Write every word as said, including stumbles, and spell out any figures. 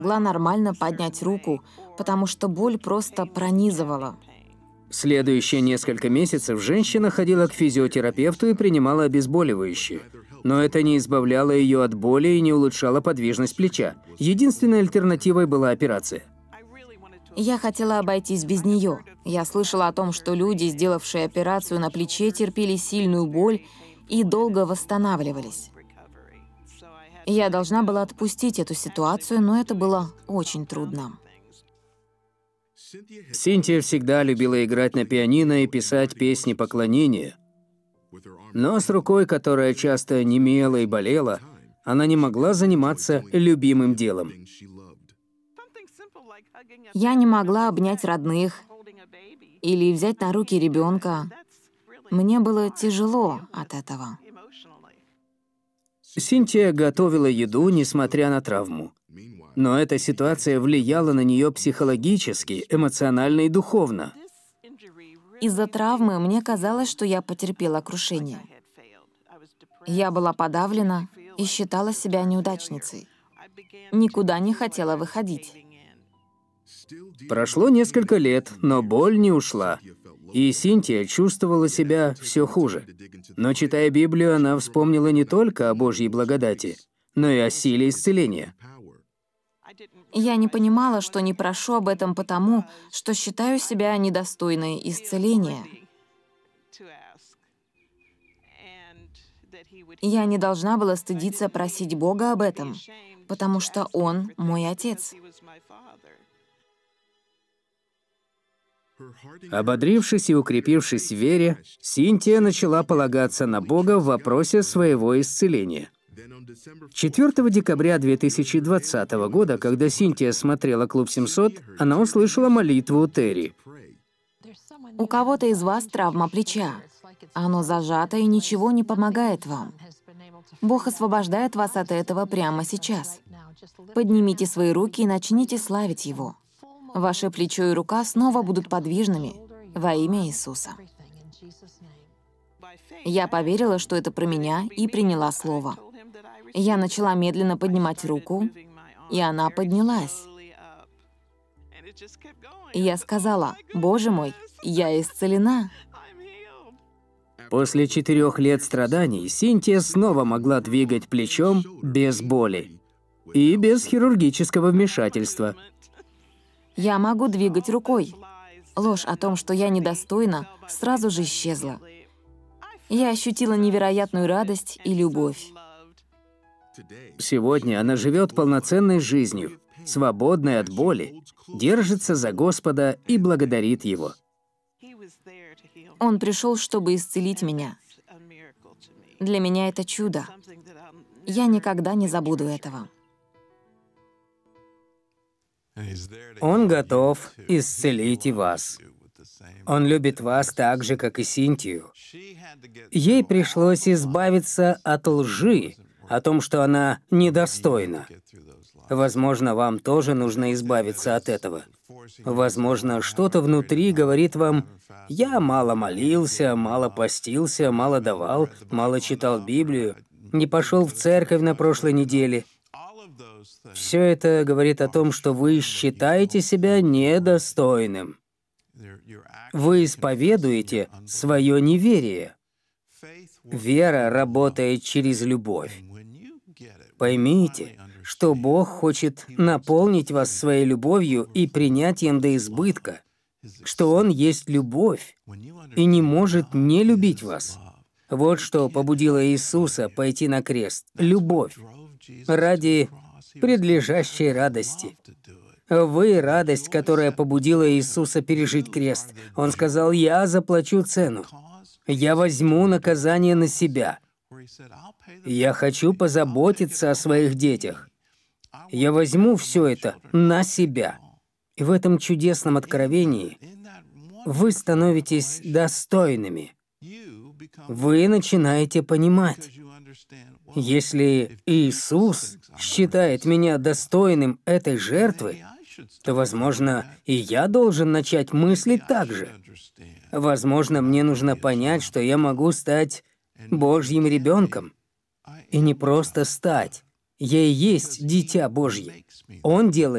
могла нормально поднять руку, потому что боль просто пронизывала. Следующие несколько месяцев женщина ходила к физиотерапевту и принимала обезболивающие. Но это не избавляло ее от боли и не улучшало подвижность плеча. Единственной альтернативой была операция. Я хотела обойтись без нее. Я слышала о том, что люди, сделавшие операцию на плече, терпели сильную боль и долго восстанавливались. Я должна была отпустить эту ситуацию, но это было очень трудно. Синтия всегда любила играть на пианино и писать песни поклонения. Но с рукой, которая часто немела и болела, она не могла заниматься любимым делом. Я не могла обнять родных или взять на руки ребенка. Мне было тяжело от этого. Синтия готовила еду, несмотря на травму. Но эта ситуация влияла на нее психологически, эмоционально и духовно. Из-за травмы мне казалось, что я потерпела крушение. Я была подавлена и считала себя неудачницей. Никуда не хотела выходить. Прошло несколько лет, но боль не ушла. И Синтия чувствовала себя все хуже. Но, читая Библию, она вспомнила не только о Божьей благодати, но и о силе исцеления. Я не понимала, что не прошу об этом потому, что считаю себя недостойной исцеления. Я не должна была стыдиться просить Бога об этом, потому что Он мой Отец. Ободрившись и укрепившись в вере, Синтия начала полагаться на Бога в вопросе своего исцеления. четвёртого декабря две тысячи двадцатого года, когда Синтия смотрела «Клуб семьсот», она услышала молитву Терри. У кого-то из вас травма плеча. Оно зажато и ничего не помогает вам. Бог освобождает вас от этого прямо сейчас. Поднимите свои руки и начните славить Его. Ваше плечо и рука снова будут подвижными во имя Иисуса. Я поверила, что это про меня, и приняла слово. Я начала медленно поднимать руку, и она поднялась. И я сказала: «Боже мой, я исцелена». После четырех лет страданий Синтия снова могла двигать плечом без боли и без хирургического вмешательства. Я могу двигать рукой. Ложь о том, что я недостойна, сразу же исчезла. Я ощутила невероятную радость и любовь. Сегодня она живет полноценной жизнью, свободной от боли, держится за Господа и благодарит Его. Он пришел, чтобы исцелить меня. Для меня это чудо. Я никогда не забуду этого. Он готов исцелить и вас. Он любит вас так же, как и Синтию. Ей пришлось избавиться от лжи о том, что она недостойна. Возможно, вам тоже нужно избавиться от этого. Возможно, что-то внутри говорит вам: «Я мало молился, мало постился, мало давал, мало читал Библию, не пошел в церковь на прошлой неделе». Все это говорит о том, что вы считаете себя недостойным. Вы исповедуете свое неверие. Вера работает через любовь. Поймите, что Бог хочет наполнить вас своей любовью и принятием до избытка, что Он есть любовь и не может не любить вас. Вот что побудило Иисуса пойти на крест — любовь ради предлежащей радости. Вы — радость, которая побудила Иисуса пережить крест. Он сказал: «Я заплачу цену. Я возьму наказание на себя. Я хочу позаботиться о своих детях. Я возьму все это на себя». И в этом чудесном откровении вы становитесь достойными. Вы начинаете понимать: если Иисус считает меня достойным этой жертвы, то, возможно, и я должен начать мыслить так же. Возможно, мне нужно понять, что я могу стать Божьим ребенком. И не просто стать. Я и есть Дитя Божье. Он делает